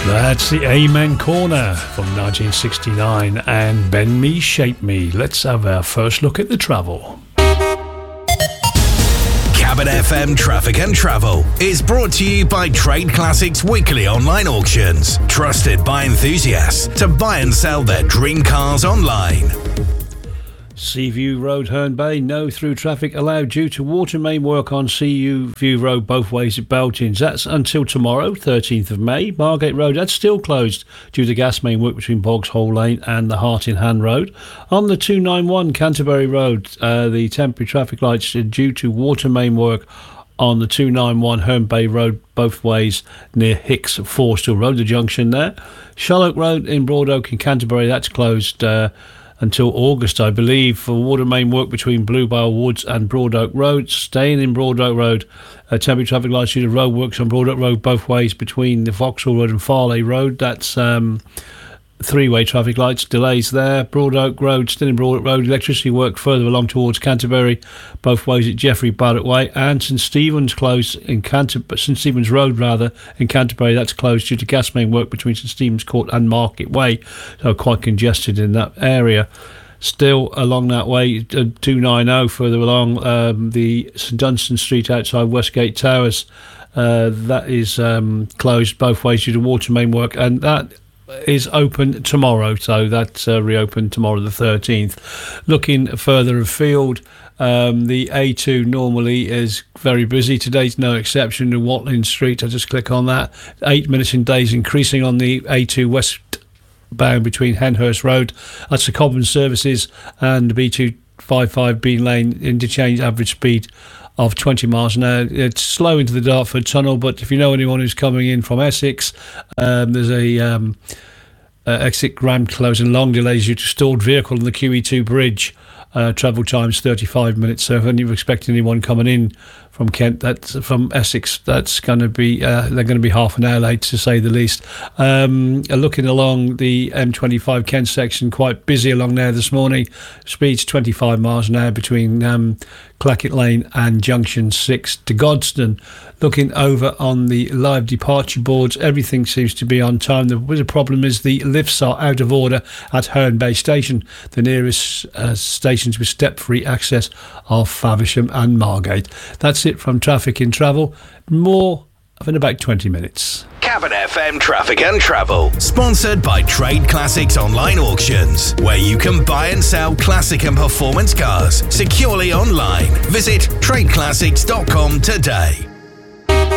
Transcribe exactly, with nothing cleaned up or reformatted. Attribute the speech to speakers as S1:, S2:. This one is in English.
S1: That's the Amen Corner from nineteen sixty-nine and Bend Me, Shape Me. Let's have our first look at the travel.
S2: Cabin F M Traffic and Travel is brought to you by Trade Classics Weekly Online Auctions. Trusted by enthusiasts to buy and sell their dream cars online.
S1: Seaview Road, Herne Bay, no through traffic allowed due to water main work on Seaview Road both ways at Beltins. That's until tomorrow, thirteenth of May. Margate Road, that's still closed due to gas main work between Boggs Hole Lane and the Hart in Hand Road. On the two ninety-one Canterbury Road, uh, the temporary traffic lights are due to water main work on the two ninety-one Herne Bay Road both ways near Hicks Forstall Road, the junction there. Shallock Road in Broad Oak in Canterbury, that's closed uh, until August, I believe, for water main work between Bluebell Woods and Broad Oak Road. Staying in Broad Oak Road, uh, temporary traffic lights due to road works on Broad Oak Road both ways between the Vauxhall Road and Farleigh Road. That's um, three-way traffic lights, delays there. Broad Oak Road, still in Broad Oak Road, electricity work further along towards Canterbury, both ways at Geoffrey Barrett Way, and St Stephen's closed in Canterbury, St Stephen's Road rather, in Canterbury, that's closed due to gas main work between St Stephen's Court and Market Way, so quite congested in that area. Still along that way, uh, two ninety further along, um, the St Dunstan Street outside Westgate Towers, uh, that is um, closed both ways due to water main work, and that is open tomorrow, so that's uh, reopened tomorrow the thirteenth. Looking further afield, um, the A two normally is very busy. Today's no exception to Watling Street. I just click on that. Eight minutes in days increasing on the A two westbound between Henhurst Road, that's the Cobham Services, and B two fifty-five Bean Lane interchange, average speed of twenty miles an hour. It's slow into the Dartford Tunnel, but if you know anyone who's coming in from Essex, um, there's a um, uh, exit ramp closed and long delays due to stalled vehicle on the Q E two bridge. Uh, travel time's thirty-five minutes, so if you're expecting anyone coming in from Kent, that's from Essex, that's going to be uh, they're going to be half an hour late, to say the least. Um, looking along the M twenty-five Kent section, quite busy along there this morning. Speeds twenty-five miles an hour between um, Clackett Lane and Junction six to Godstone. Looking over on the live departure boards, everything seems to be on time. The, the problem is the lifts are out of order at Herne Bay Station. The nearest uh, stations with step-free access are Faversham and Margate. That's it from Traffic in Travel. More in about twenty minutes.
S2: Cabin F M Traffic and Travel, sponsored by Trade Classics Online Auctions, where you can buy and sell classic and performance cars securely online. Visit trade classics dot com today.